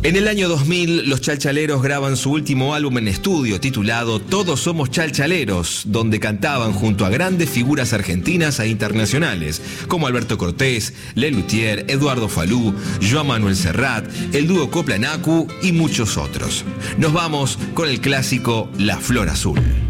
En el año 2000, los Chalchaleros graban su último álbum en estudio, titulado Todos Somos Chalchaleros, donde cantaban junto a grandes figuras argentinas e internacionales, como Alberto Cortés, Lelutier, Eduardo Falú, Joan Manuel Serrat, el dúo Copla Nacu y muchos otros. Nos vamos con el clásico La Flor Azul.